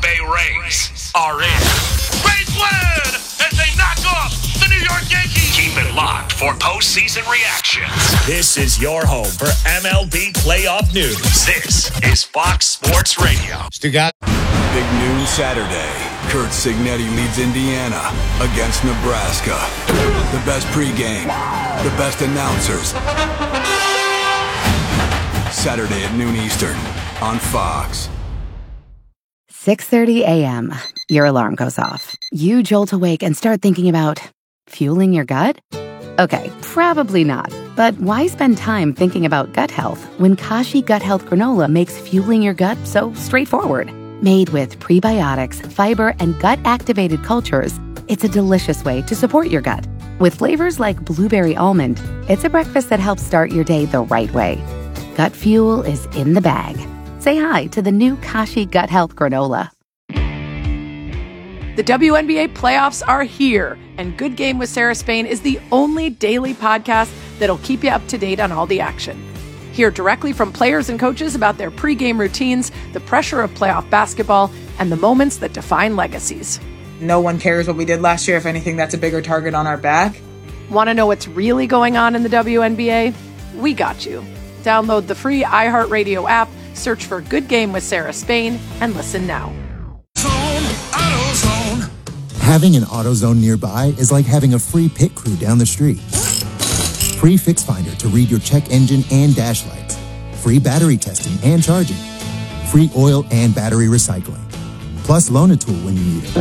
Bay Rays are in. Rays win as they knock off the New York Yankees. Keep it locked for postseason reactions. This is your home for MLB playoff news. This is Fox Sports Radio. Big noon Saturday. Kurt Signetti leads Indiana against Nebraska. The best pregame, the best announcers. Saturday at noon Eastern on Fox. 6:30 a.m. Your alarm goes off. You jolt awake and start thinking about fueling your gut? Okay, probably not. But why spend time thinking about gut health when Kashi Gut Health Granola makes fueling your gut so straightforward? Made with prebiotics, fiber, and gut-activated cultures, it's a delicious way to support your gut. With flavors like blueberry almond, it's a breakfast that helps start your day the right way. Gut fuel is in the bag. Say hi to the new Kashi Gut Health Granola. The WNBA playoffs are here, and Good Game with Sarah Spain is the only daily podcast that'll keep you up to date on all the action. Hear directly from players and coaches about their pregame routines, the pressure of playoff basketball, and the moments that define legacies. No one cares what we did last year. If anything, that's a bigger target on our back. Want to know what's really going on in the WNBA? We got you. Download the free iHeartRadio app, search for Good Game with Sarah Spain, and listen now. Having an AutoZone nearby is like having a free pit crew down the street. Free Fix Finder to read your check engine and dash lights. Free battery testing and charging. Free oil and battery recycling. Plus Loan-A-Tool when you need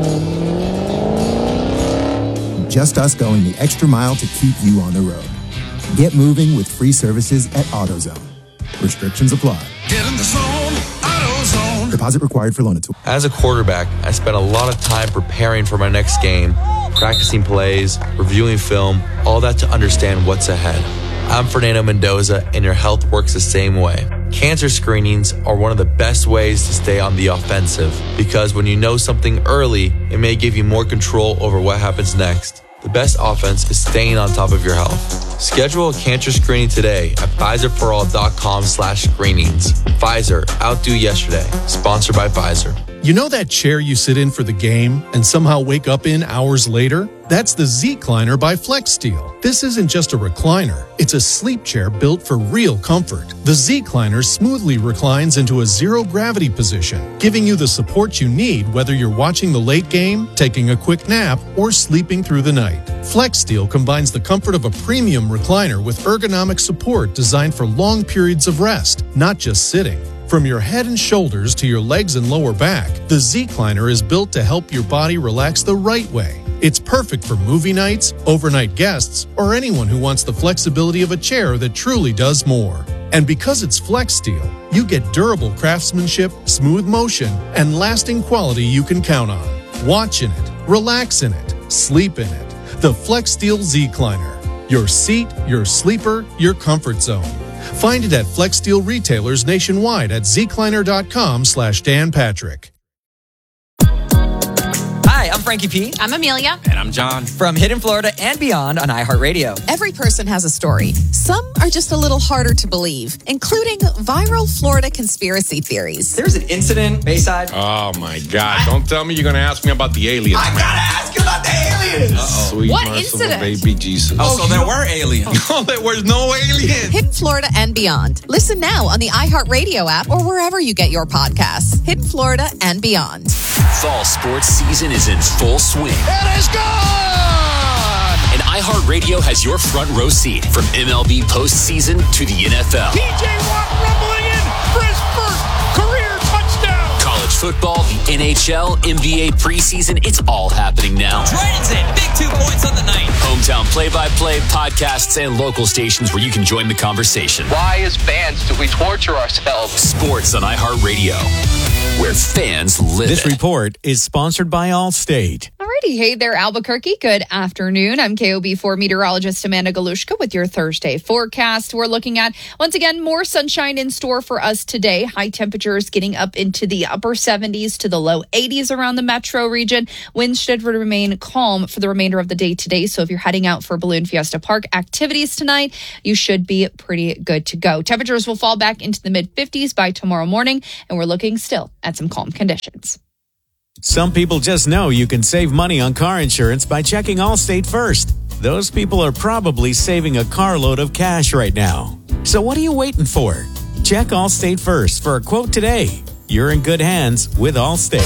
it. Just us going the extra mile to keep you on the road. Get moving with free services at AutoZone. Restrictions apply. Get in the zone, AutoZone. Deposit required for Loan-A-Tool. As a quarterback, I spent a lot of time preparing for my next game, practicing plays, reviewing film, all that to understand what's ahead. I'm Fernando Mendoza, and your health works the same way. Cancer screenings are one of the best ways to stay on the offensive because when you know something early, it may give you more control over what happens next. The best offense is staying on top of your health. Schedule a cancer screening today at Pfizerforall.com/screenings. Pfizer, outdo yesterday. Sponsored by Pfizer. You know that chair you sit in for the game and somehow wake up in hours later? That's the Z-Cliner by FlexSteel. This isn't just a recliner. It's a sleep chair built for real comfort. The Z-Cliner smoothly reclines into a zero-gravity position, giving you the support you need whether you're watching the late game, taking a quick nap, or sleeping through the night. FlexSteel combines the comfort of a premium recliner with ergonomic support designed for long periods of rest, not just sitting. From your head and shoulders to your legs and lower back, the Z-Cliner is built to help your body relax the right way. It's perfect for movie nights, overnight guests, or anyone who wants the flexibility of a chair that truly does more. And because it's FlexSteel, you get durable craftsmanship, smooth motion, and lasting quality you can count on. Watch in it, relax in it, sleep in it. The FlexSteel Z-Cliner. Your seat, your sleeper, your comfort zone. Find it at FlexSteel retailers nationwide at zcliner.com/Dan Patrick. Hi, I'm Frankie P. I'm Amelia. And I'm John. From Hidden Florida and beyond on iHeartRadio. Every person has a story. Some are just a little harder to believe, including viral Florida conspiracy theories. There's an incident, Bayside. Oh, my God. Don't tell me you're going to ask me about the aliens. I got to ask you about the aliens. Sweet What merciful incident? baby Jesus. Oh, so there were aliens. No, there was no aliens. Hidden Florida and beyond. Listen now on the iHeartRadio app or wherever you get your podcasts. Hidden Florida and beyond. Fall sports season is in full swing. It is gone! And iHeartRadio has your front row seat from MLB postseason to the NFL. TJ Watt rumbling in for his first career touchdown. College football, the NHL, NBA preseason, it's all happening now. Dragons in. Big 2 points on the night. Hometown play-by-play, podcasts, and local stations where you can join the conversation. Why, as fans, do we torture ourselves? Sports on iHeartRadio, where fans live. This report is sponsored by Allstate. Alrighty, hey there, Albuquerque. Good afternoon. I'm KOB4 meteorologist Amanda Galushka with your Thursday forecast. We're looking at, once again, more sunshine in store for us today. High temperatures getting up into the upper 70s to the low 80s around the metro region. Winds should remain calm for the remainder of the day today. So if you're heading out for Balloon Fiesta Park activities tonight, you should be pretty good to go. Temperatures will fall back into the mid 50s by tomorrow morning, and we're looking still at some calm conditions. Some people just know you can save money on car insurance by checking Allstate first. Those people are probably saving a carload of cash right now. So what are you waiting for? Check Allstate first for a quote today. You're in good hands with Allstate.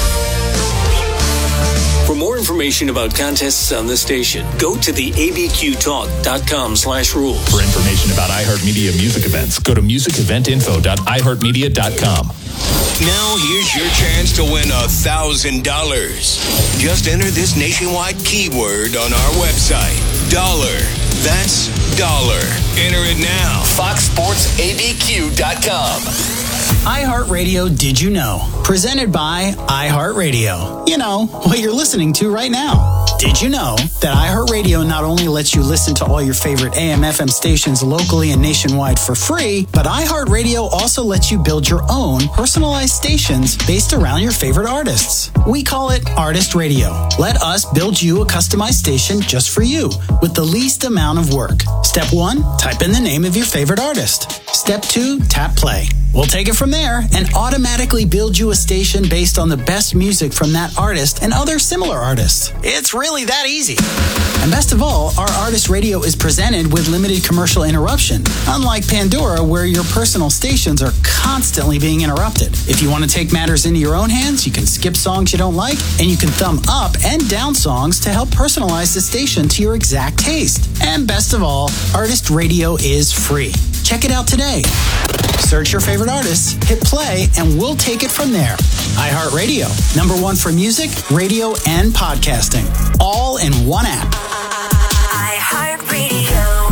For more information about contests on this station, go to the abqtalk.com/rules. For information about iHeartMedia music events, go to musiceventinfo.iheartmedia.com. Now here's your chance to win $1,000. Just enter this nationwide keyword on our website. Dollar. That's dollar. Enter it now. FoxSportsABQ.com. iHeartRadio Did You Know? Presented by iHeartRadio. You know, what you're listening to right now. Did you know that iHeartRadio not only lets you listen to all your favorite AM/FM stations locally and nationwide for free, but iHeartRadio also lets you build your own personalized stations based around your favorite artists. We call it Artist Radio. Let us build you a customized station just for you with the least amount of work. Step 1, type in the name of your favorite artist. Step 2, tap play. We'll take it from there and automatically build you a station based on the best music from that artist and other similar artists. It's really that easy. And best of all, our Artist Radio is presented with limited commercial interruption, unlike Pandora, where your personal stations are constantly being interrupted. If you want to take matters into your own hands, you can skip songs you don't like, and you can thumb up and down songs to help personalize the station to your exact taste. And best of all, Artist Radio is free. Check it out today. Search your favorite artists, hit play, and we'll take it from there. iHeartRadio, #1 for music, radio, and podcasting. All in one app. iHeartRadio.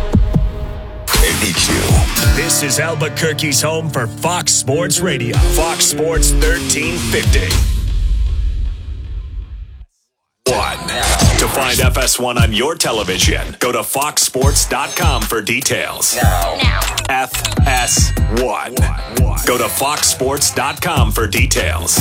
ABQ. This is Albuquerque's home for Fox Sports Radio. Fox Sports 1350. To find FS1 on your television, go to foxsports.com for details. Now. FS1. Go to foxsports.com for details.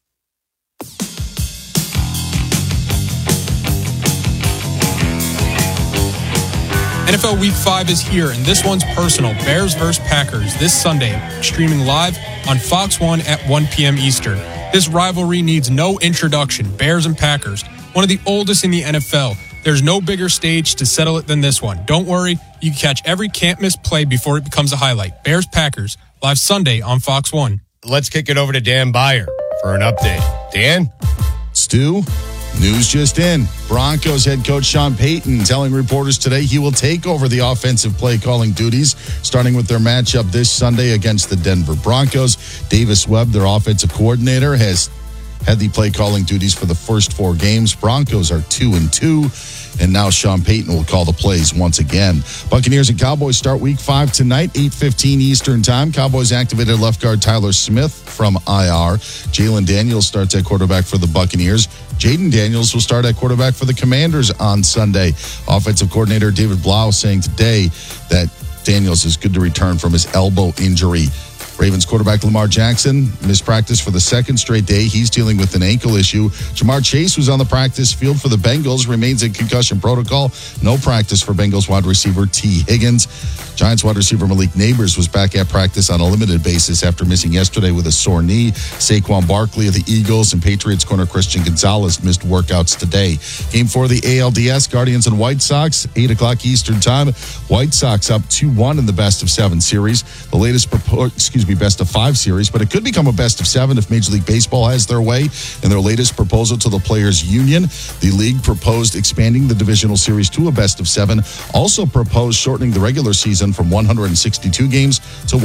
NFL Week 5 is here, and this one's personal. Bears vs. Packers this Sunday, streaming live on Fox 1 at 1 p.m. Eastern. This rivalry needs no introduction. Bears and Packers, one of the oldest in the NFL. There's no bigger stage to settle it than this one. Don't worry, you can catch every can't-miss play before it becomes a highlight. Bears-Packers, live Sunday on Fox 1. Let's kick it over to Dan Beyer for an update. Dan? Stu? News just in. Broncos head coach Sean Payton telling reporters today he will take over the offensive play calling duties, starting with their matchup this Sunday against the Denver Broncos. Davis Webb, their offensive coordinator, has had the play calling duties for the first 4 games. Broncos are 2-2, and now Sean Payton will call the plays once again. Buccaneers and Cowboys start Week 5 tonight, 8:15 Eastern Time. Cowboys activated left guard Tyler Smith from IR. Jalen Daniels starts at quarterback for the Buccaneers. Jaden Daniels will start at quarterback for the Commanders on Sunday. Offensive coordinator David Blau saying today that Daniels is good to return from his elbow injury. Ravens quarterback Lamar Jackson missed practice for the second straight day. He's dealing with an ankle issue. Jamar Chase, who's on the practice field for the Bengals, remains in concussion protocol. No practice for Bengals wide receiver T. Higgins. Giants wide receiver Malik Neighbors was back at practice on a limited basis after missing yesterday with a sore knee. Saquon Barkley of the Eagles and Patriots corner Christian Gonzalez missed workouts today. Game 4 of the ALDS, Guardians and White Sox, 8 o'clock Eastern Time. White Sox up 2-1 in the best of 7 series. The latest best of 5 series, but it could become a best of 7 if Major League Baseball has their way. In their latest proposal to the Players Union, the league proposed expanding the divisional series to a best of 7, also proposed shortening the regular season from 162 games to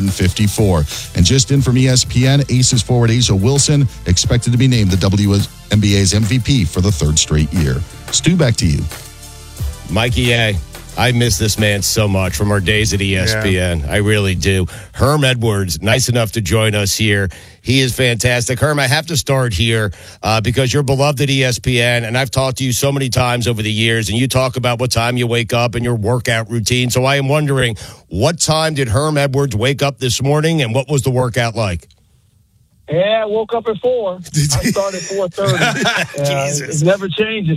154. And just in from ESPN, Aces forward A'ja Wilson expected to be named the WNBA's MVP for the 3rd straight year. Stu, back to you. Mikey A. I miss this man so much from our days at ESPN. Yeah. I really do. Herm Edwards, nice enough to join us here. He is fantastic. Herm, I have to start here because you're beloved at ESPN, and I've talked to you so many times over the years, and you talk about what time you wake up and your workout routine. So I am wondering, what time did Herm Edwards wake up this morning, and what was the workout like? Yeah, I woke up at 4. I started at 4:30. It never changes.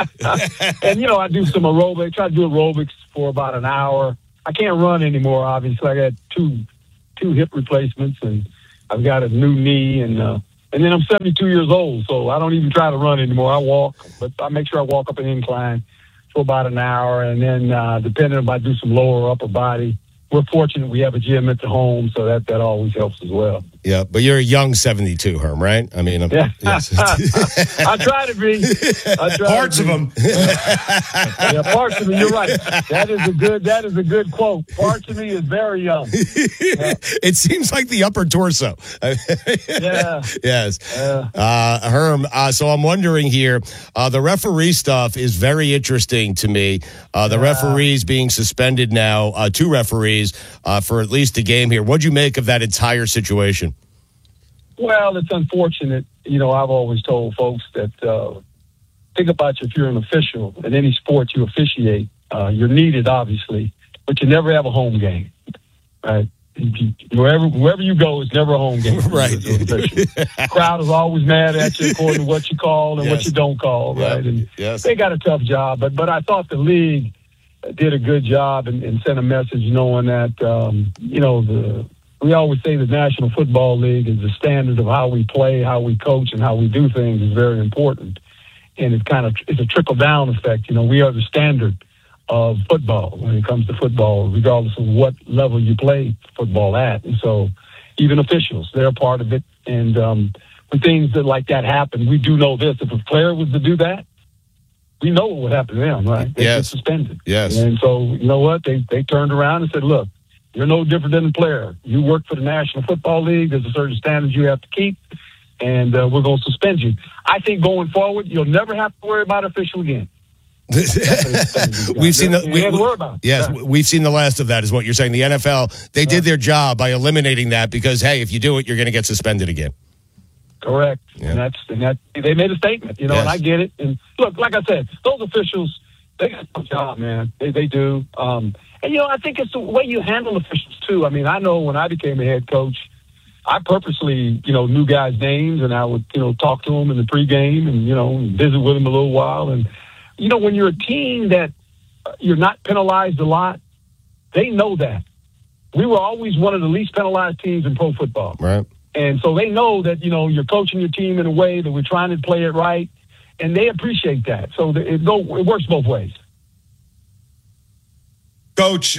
And, I do some aerobics. Try to do aerobics for about an hour. I can't run anymore, obviously. I got two hip replacements, and I've got a new knee, and And then I'm 72 years old, so I don't even try to run anymore. I walk, but I make sure I walk up an incline for about an hour. And then depending if I do some lower upper body, we're fortunate we have a gym at the home, so that always helps as well. Yeah, but you're a young 72, Herm, right? I mean, yes. I try to be. Parts of them. Yeah, parts of me. You're right. That is a good quote. Parts of me is very young. Yeah. It seems like the upper torso. Yeah. Yes. Herm, so I'm wondering here, the referee stuff is very interesting to me. The referees being suspended now, 2 referees for at least a game here. What'd you make of that entire situation? Well, it's unfortunate. You know, I've always told folks that think about if you're an official in any sport you officiate, you're needed, obviously, but you never have a home game, right? Wherever you go, it's never a home game. Right. Crowd is always mad at you according to what you call and what you don't call, right? And they got a tough job, but I thought the league did a good job and sent a message knowing that, we always say the National Football League is the standard of how we play, how we coach, and how we do things is very important. And it's a trickle-down effect. You know, we are the standard of football when it comes to football, regardless of what level you play football at. And so even officials, they're a part of it. And when things like that happen, we do know this. If a player was to do that, we know what would happen to them, right? They get suspended. Yes. And so, you know what? They turned around and said, look, you're no different than a player. You work for the National Football League. There's a certain standard you have to keep, and we're going to suspend you. I think going forward, you'll never have to worry about official again. We've seen we've seen the last of that, is what you're saying. The NFL, they did their job by eliminating that because, hey, if you do it, you're going to get suspended again. Correct. Yeah. And they made a statement, and I get it. And look, like I said, those officials, they got a job, man. They do. And, I think it's the way you handle officials, too. I mean, I know when I became a head coach, I purposely, knew guys' names, and I would, talk to them in the pregame and, visit with them a little while. And, when you're a team that you're not penalized a lot, they know that. We were always one of the least penalized teams in pro football. Right. And so they know that, you're coaching your team in a way that we're trying to play it right, and they appreciate that. So it works both ways. Coach,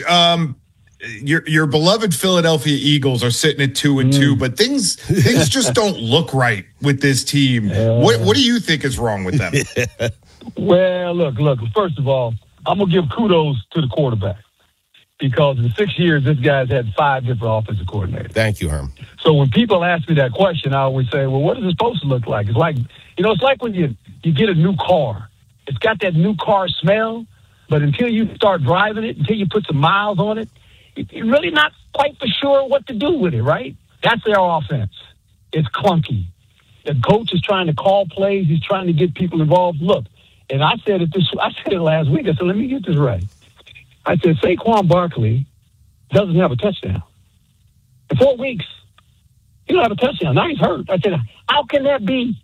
your beloved Philadelphia Eagles are sitting at 2-2, but things just don't look right with this team. What do you think is wrong with them? Well, look. First of all, I'm gonna give kudos to the quarterback because in 6 years this guy's had 5 different offensive coordinators. Thank you, Herm. So when people ask me that question, I always say, well, what is it supposed to look like? It's like it's like when you get a new car. It's got that new car smell. But until you start driving it, until you put some miles on it, you're really not quite for sure what to do with it, right? That's their offense. It's clunky. The coach is trying to call plays. He's trying to get people involved. Look, and I said it last week. I said, let me get this right. I said, Saquon Barkley doesn't have a touchdown. In 4 weeks, he don't have a touchdown. Now he's hurt. I said, how can that be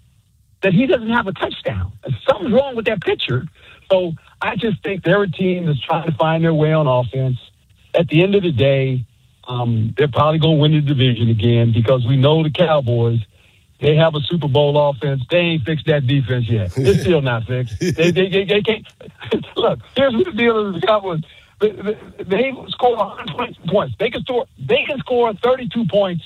that he doesn't have a touchdown? Something's wrong with that pitcher. So I just think they're a team that's trying to find their way on offense. At the end of the day, they're probably going to win the division again because we know the Cowboys, they have a Super Bowl offense. They ain't fixed that defense yet. It's still not fixed. They can't. Look, here's what the deal is with the Cowboys. They score 120 points. They can score 32 points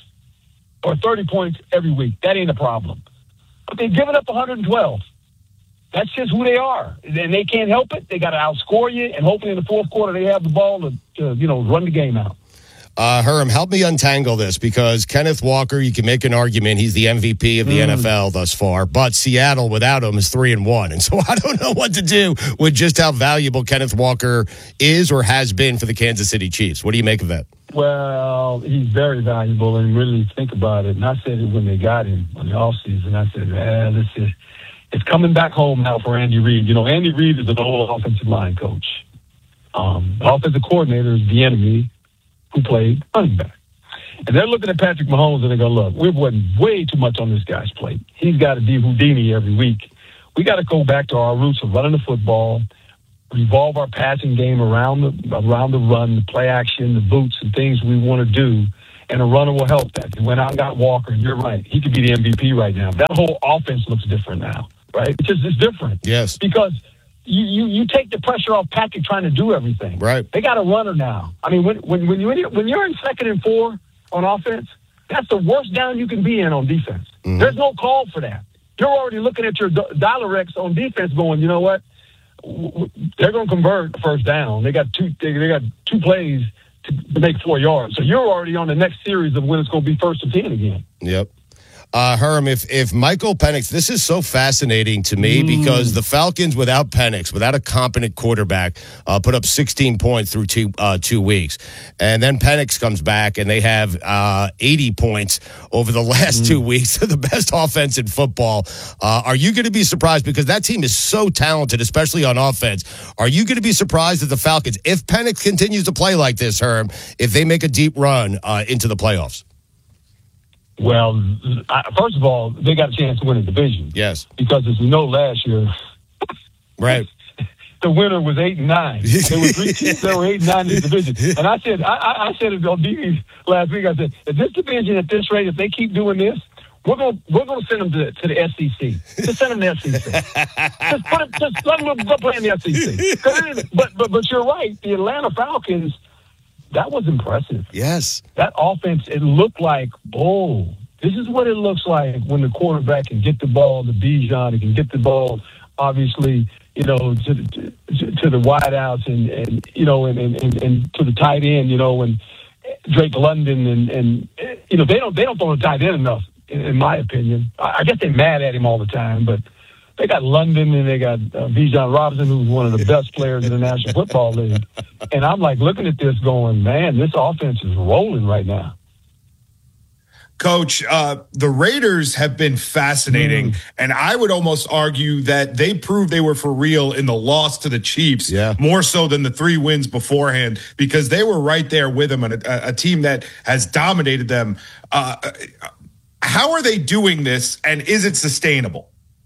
or 30 points every week. That ain't a problem. But they've given up 112. That's just who they are. And they can't help it. They got to outscore you, and hopefully in the fourth quarter they have the ball to run the game out. Herm, help me untangle this because Kenneth Walker, you can make an argument he's the MVP of the NFL thus far, but Seattle without him is 3-1. And so I don't know what to do with just how valuable Kenneth Walker is or has been for the Kansas City Chiefs. What do you make of that? Well, he's very valuable, and really think about it. And I said it when they got him in the offseason. I said, it's coming back home now for Andy Reid. Andy Reid is an old offensive line coach. The offensive coordinator is the enemy who played running back. And they're looking at Patrick Mahomes and they're going, look, we're putting way too much on this guy's plate. He's got to be Houdini every week. We got to go back to our roots of running the football, revolve our passing game around the run, the play action, the boots, and things we want to do, and a runner will help that. They went out and got Walker. You're right. He could be the MVP right now. That whole offense looks different now, right? It's different. Yes. Because you take the pressure off Patrick trying to do everything. Right. They got a runner now. I mean, when you're in 2nd and 4 on offense, that's the worst down you can be in on defense. Mm-hmm. There's no call for that. You're already looking at your dollar X on defense going, you know what? They're going to convert first down. They got two plays to make 4 yards. So you're already on the next series of when it's going to be 1st and 10 again. Yep. Herm, if Michael Penix, this is so fascinating to me because the Falcons without Penix, without a competent quarterback, put up 16 points through 2 weeks. And then Penix comes back and they have 80 points over the last 2 weeks. The best offense in football. Are you going to be surprised? Because that team is so talented, especially on offense. Are you going to be surprised that the Falcons, if Penix continues to play like this, Herm, if they make a deep run into the playoffs? Well, first of all, they got a chance to win a division. Yes. Because as we know, last year, right, the winner was 8-9. There were 3 teams that were 8-9 in the division. And I said it on DV last week. I said, if this division at this rate, if they keep doing this, we're gonna send them to the SEC. Just send them to the SEC. just let them go play in the SEC. But you're right. The Atlanta Falcons. That was impressive. Yes. That offense, it looked like, this is what it looks like when the quarterback can get the ball to Bijan, he can get the ball, obviously, to the wideouts and to the tight end, and Drake London and they don't throw the tight end enough, in my opinion. I guess they're mad at him all the time, but they got London and they got Bijan Robinson, who's one of the best players in the National Football League. And I'm like looking at this going, man, this offense is rolling right now. Coach, the Raiders have been fascinating, and I would almost argue that they proved they were for real in the loss to the Chiefs, more so than the 3 wins beforehand, because they were right there with them, and a team that has dominated them. How are they doing this, and is it sustainable?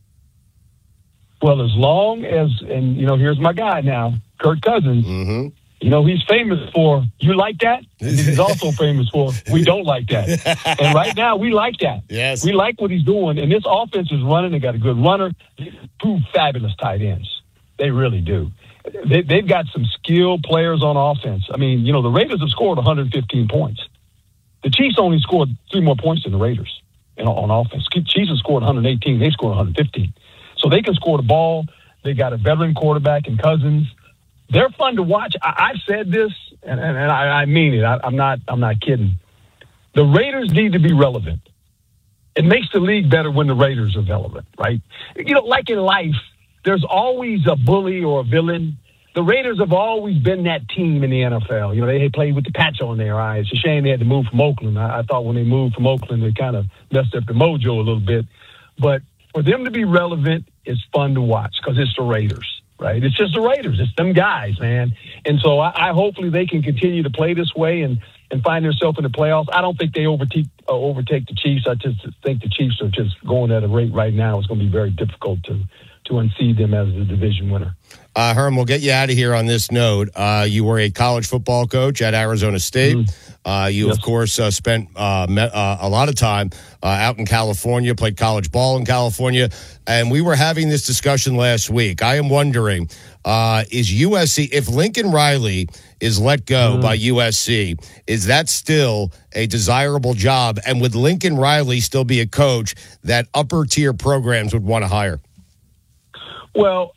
Well, as long as, and here's my guy now, Kirk Cousins. Mm-hmm. He's famous for, you like that? And he's also famous for, we don't like that. And right now, we like that. Yes. We like what he's doing. And this offense is running. They got a good runner. Two fabulous tight ends. They really do. They've got some skilled players on offense. I mean, the Raiders have scored 115 points. The Chiefs only scored 3 more points than the Raiders on offense. Chiefs have scored 118. They scored 115. So they can score the ball. They got a veteran quarterback in Cousins. They're fun to watch. I've said this, and I mean it. I'm not kidding. The Raiders need to be relevant. It makes the league better when the Raiders are relevant, right? Like in life, there's always a bully or a villain. The Raiders have always been that team in the NFL. They played with the patch on their eye. It's a shame they had to move from Oakland. I thought when they moved from Oakland, they kind of messed up the mojo a little bit. But for them to be relevant, it's fun to watch because it's the Raiders. Right, it's just the Raiders. It's them guys, man. And so I hopefully they can continue to play this way and find themselves in the playoffs. I don't think they overtake the Chiefs. I just think the Chiefs are just going at a rate right now. It's going to be very difficult to unseat them as the division winner. Herm, we'll get you out of here on this note. You were a college football coach at Arizona State. You, of course, spent a lot of time out in California, played college ball in California, and we were having this discussion last week. I am wondering, is USC, if Lincoln Riley is let go by USC, is that still a desirable job? And would Lincoln Riley still be a coach that upper-tier programs would want to hire? Well,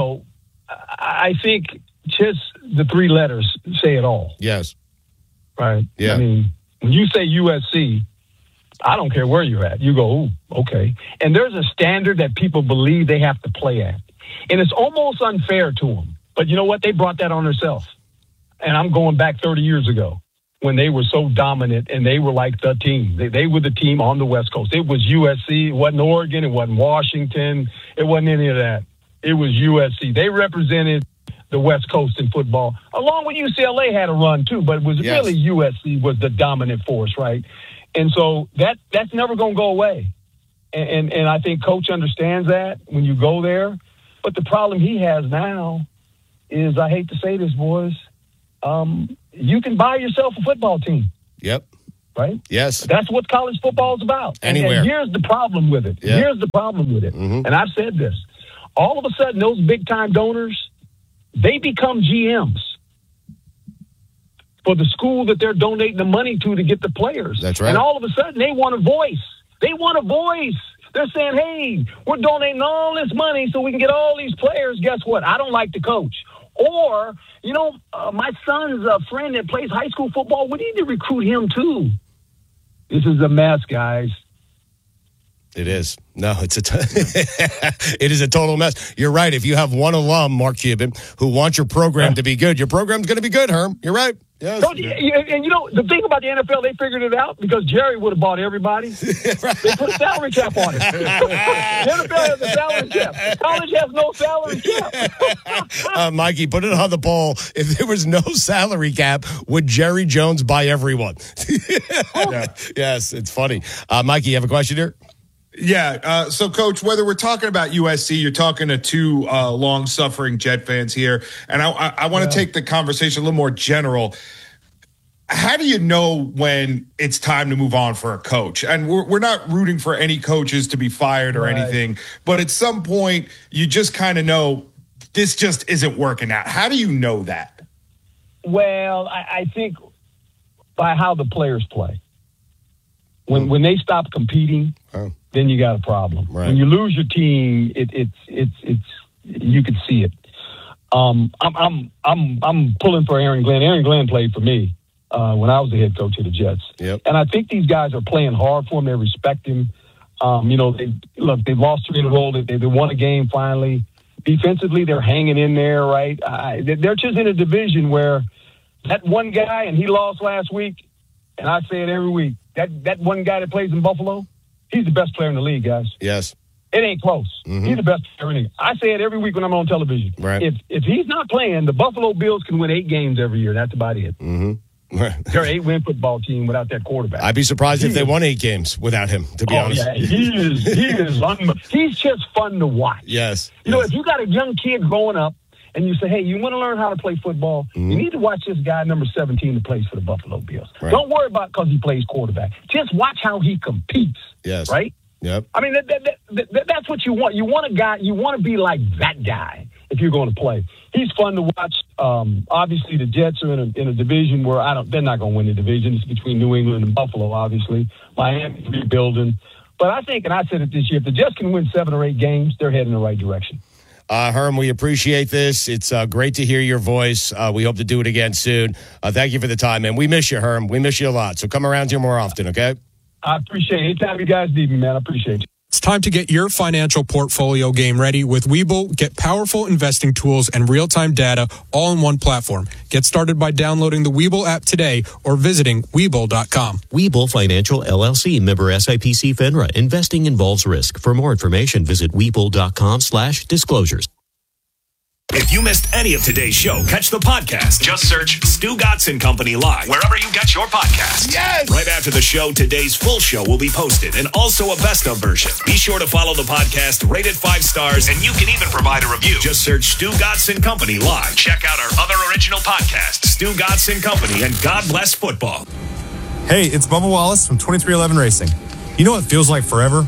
I think just the 3 letters say it all. Yes. Right? Yeah. I mean, when you say USC, I don't care where you're at. You go, ooh, okay. And there's a standard that people believe they have to play at. And it's almost unfair to them. But you know what? They brought that on themselves. And I'm going back 30 years ago when they were so dominant and they were like the team. They were the team on the West Coast. It was USC. It wasn't Oregon. It wasn't Washington. It wasn't any of that. It was USC. They represented the West Coast in football, along with UCLA had a run too, but it was really USC was the dominant force, right? And so that's never going to go away. And I think Coach understands that when you go there. But the problem he has now is, I hate to say this, boys, you can buy yourself a football team. Yep. right? Yes. That's what college football is about. Anywhere. And here's the problem with it. Yeah. Here's the problem with it. Mm-hmm. And I've said this. All of a sudden, those big-time donors, they become GMs for the school that they're donating the money to get the players. That's right. And all of a sudden, they want a voice. They want a voice. They're saying, hey, we're donating all this money so we can get all these players. Guess what? I don't like the coach. Or, my son's a friend that plays high school football. We need to recruit him, too. This is a mess, guys. It is. No, it is a total mess. You're right. If you have one alum, Mark Cuban, who wants your program to be good, your program's going to be good, Herm. You're right. Yes. And the thing about the NFL, they figured it out because Jerry would have bought everybody. Right. They put a salary cap on it. The NFL has a salary cap. College has no salary cap. Mikey, put it on the poll. If there was no salary cap, would Jerry Jones buy everyone? Yeah. Yes, it's funny. Mikey, you have a question here? Yeah. So, Coach, whether we're talking about USC, you're talking to two long-suffering Jet fans here, and I want to take the conversation a little more general. How do you know when it's time to move on for a coach? And we're not rooting for any coaches to be fired or anything, but at some point, you just kind of know this just isn't working out. How do you know that? Well, I think by how the players play. When they stop competing, then you got a problem. Right. When you lose your team, it's you can see it. I'm pulling for Aaron Glenn. Aaron Glenn played for me when I was the head coach of the Jets. Yep. And I think these guys are playing hard for him. They respect him. They've lost 3 in a row. They won a game finally. Defensively, they're hanging in there, right? They're just in a division where that one guy, and he lost last week, and I say it every week, that one guy that plays in Buffalo, he's the best player in the league, guys. Yes. It ain't close. Mm-hmm. He's the best player in the league. I say it every week when I'm on television. Right. If he's not playing, the Buffalo Bills can win 8 games every year. That's about it. Mm-hmm. They're an 8-win football team without that quarterback. I'd be surprised if they won 8 games without him, to be honest. Yeah, he's just fun to watch. Yes. If you got a young kid growing up and you say, hey, you want to learn how to play football, you need to watch this guy, number 17, that plays for the Buffalo Bills. Right. Don't worry about because he plays quarterback. Just watch how he competes. Yes. Right? Yep. I mean, that's what you want. You want a guy, you want to be like that guy if you're going to play. He's fun to watch. Obviously, the Jets are in a division where they're not going to win the division. It's between New England and Buffalo, obviously. Miami's rebuilding. But I think, and I said it this year, if the Jets can win 7 or 8 games, they're heading in the right direction. Herm, we appreciate this. It's great to hear your voice. We hope to do it again soon. Thank you for the time, man. We miss you, Herm. We miss you a lot. So come around here more often, okay? I appreciate it. Anytime you guys need me, man, I appreciate you. It's time to get your financial portfolio game ready with Webull. Get powerful investing tools and real-time data all in one platform. Get started by downloading the Webull app today or visiting Webull.com. Webull Financial LLC, member SIPC FINRA. Investing involves risk. For more information, visit Webull.com/disclosures. If you missed any of today's show, catch the podcast. Just search Stu Gotson Company Live wherever you get your podcasts. Yes! Right after the show, today's full show will be posted and also a best-of version. Be sure to follow the podcast, rate it 5 stars, and you can even provide a review. Just search Stu Gotson Company Live. Check out our other original podcasts, Stu Gotson Company and God Bless Football. Hey, it's Bubba Wallace from 2311 Racing. You know what feels like forever?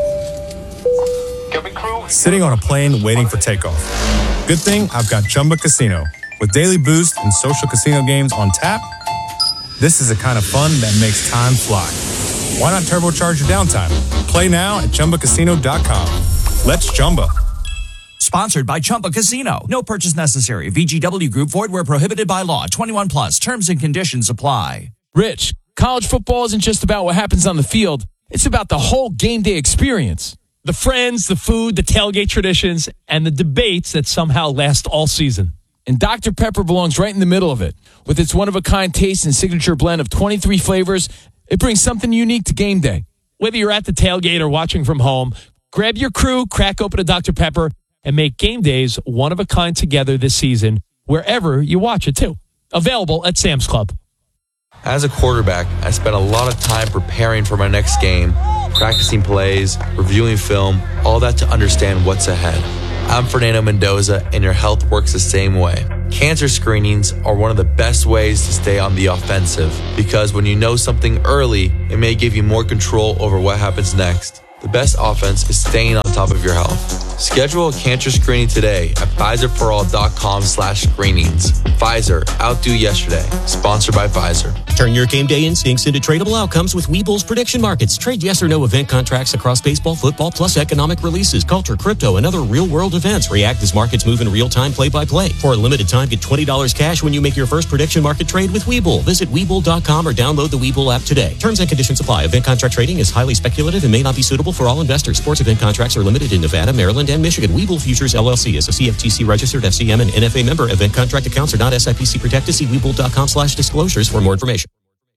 Sitting on a plane waiting for takeoff. Good thing I've got Chumba Casino. With daily boost and social casino games on tap, this is the kind of fun that makes time fly. Why not turbocharge your downtime? Play now at ChumbaCasino.com. Let's Chumba. Sponsored by Chumba Casino. No purchase necessary. VGW Group. Void where prohibited by law. 21 plus. Terms and conditions apply. Rich, college football isn't just about what happens on the field. It's about the whole game day experience. The friends, the food, the tailgate traditions, and the debates that somehow last all season. And Dr. Pepper belongs right in the middle of it. With its one-of-a-kind taste and signature blend of 23 flavors, it brings something unique to game day. Whether you're at the tailgate or watching from home, grab your crew, crack open a Dr. Pepper, and make game days one-of-a-kind together this season, wherever you watch it, too. Available at Sam's Club. As a quarterback, I spent a lot of time preparing for my next game, practicing plays, reviewing film, all that to understand what's ahead. I'm Fernando Mendoza, and your health works the same way. Cancer screenings are one of the best ways to stay on the offensive because when you know something early, it may give you more control over what happens next. The best offense is staying on top of your health. Schedule a cancer screening today at PfizerForAll.com/screenings. Pfizer, outdo yesterday. Sponsored by Pfizer. Turn your game day instincts into tradable outcomes with Webull's prediction markets. Trade yes or no event contracts across baseball, football, plus economic releases, culture, crypto, and other real-world events. React as markets move in real time, play-by-play. For a limited time, get $20 cash when you make your first prediction market trade with Webull. Visit Webull.com or download the Webull app today. Terms and conditions apply. Event contract trading is highly speculative and may not be suitable for all investors. Sports event contracts are limited in Nevada, Maryland, and Michigan. Webull Futures LLC is a CFTC registered FCM and NFA member. Event contract accounts are not SIPC protected. See Webull.com/disclosures for more information.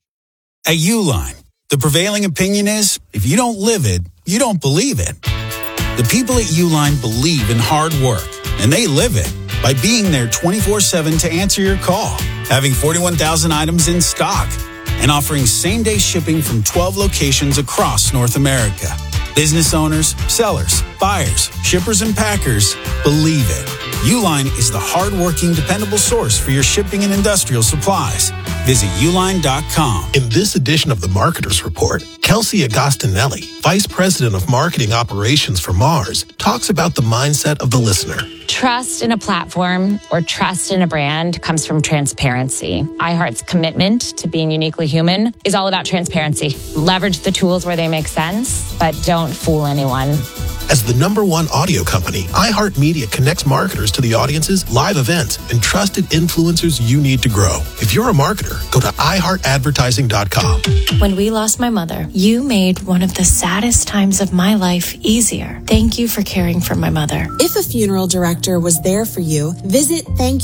At Uline, the prevailing opinion is if you don't live it, you don't believe it. The people at Uline believe in hard work, and they live it by being there 24/7 to answer your call, having 41,000 items in stock, and offering same-day shipping from 12 locations across North America. Business owners, sellers, buyers, shippers, and packers believe it. Uline is the hard-working, dependable source for your shipping and industrial supplies. Visit uline.com. In this edition of the Marketers Report, Kelsey Agostinelli, Vice President of Marketing Operations for Mars, talks about the mindset of the listener. Trust in a platform or trust in a brand comes from transparency. iHeart's commitment to being uniquely human is all about transparency. Leverage the tools where they make sense, but don't fool anyone. As the #1 audio company, iHeartMedia connects marketers to the audiences, live events, and trusted influencers you need to grow. If you're a marketer, go to iHeartAdvertising.com. When we lost my mother, you made one of the saddest times of my life easier. Thank you for caring for my mother. If a funeral director was there for you, visit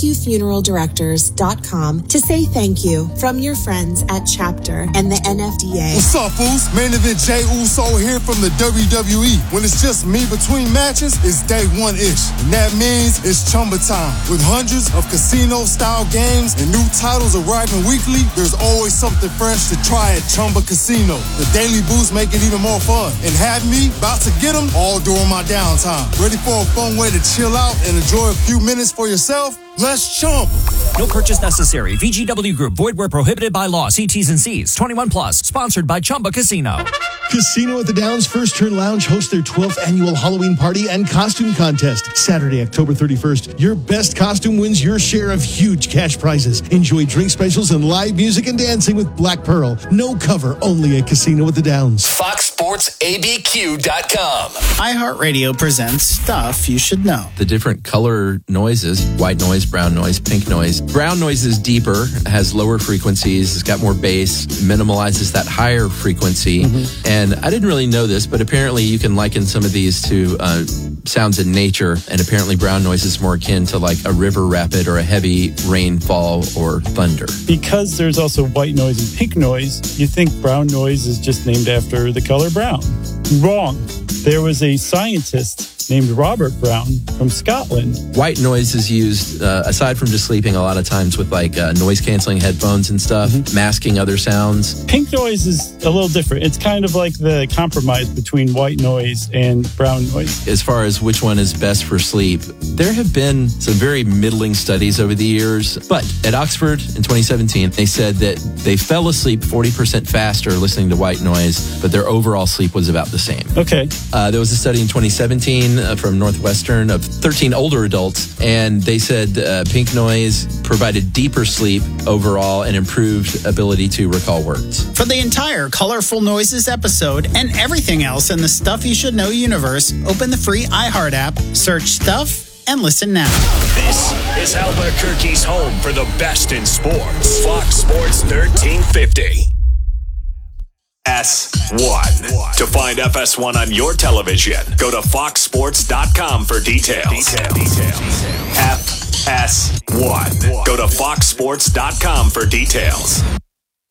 thankyoufuneraldirectors.com to say thank you from your friends at Chapter and the NFDA. What's up, fools? Main event Jey Uso here from the WWE. When it's just me between matches, it's day one-ish. And that means it's Chumba time. With hundreds of casino-style games and new titles arriving weekly, there's always something fresh to try at Chumba Casino. The daily boosts make it even more fun. And have me about to get them all during my downtime. Ready for a fun way to chill out and enjoy a few minutes for yourself? Let's chump. No purchase necessary. VGW Group. Void where prohibited by law. See T's and C's. 21 plus. Sponsored by Chumba Casino. Casino at the Downs First Turn Lounge hosts their 12th annual Halloween party and costume contest. Saturday, October 31st. Your best costume wins your share of huge cash prizes. Enjoy drink specials and live music and dancing with Black Pearl. No cover, only at Casino at the Downs. FoxSportsABQ.com. iHeartRadio presents Stuff You Should Know. The different color noises, white noise, brown noise, pink noise. Brown noise is deeper, has lower frequencies, it's got more bass, minimalizes that higher frequency. And I didn't really know this, but apparently you can liken some of these to sounds in nature. And apparently brown noise is more akin to like a river rapid or a heavy rainfall or thunder. Because there's also white noise and pink noise, you think brown noise is just named after the color brown. Wrong. There was a scientist named Robert Brown from Scotland. White noise is used, aside from just sleeping, a lot of times with like noise-canceling headphones and stuff, masking other sounds. Pink noise is a little different. It's kind of like the compromise between white noise and brown noise. As far as which one is best for sleep, there have been some very middling studies over the years, but at Oxford in 2017, they said that they fell asleep 40% faster listening to white noise, but their overall sleep was about the same. Okay. There was a study in 2017 from Northwestern of 13 older adults, and they said pink noise provided deeper sleep overall and improved ability to recall words. For the entire Colorful Noises episode and everything else in the Stuff You Should Know universe, open the free iHeart app, search Stuff, and listen now. This is Albuquerque's home for the best in sports. Fox Sports 1350. FS1. To find FS1 on your television, go to foxsports.com for details. FS1. Go to foxsports.com for details.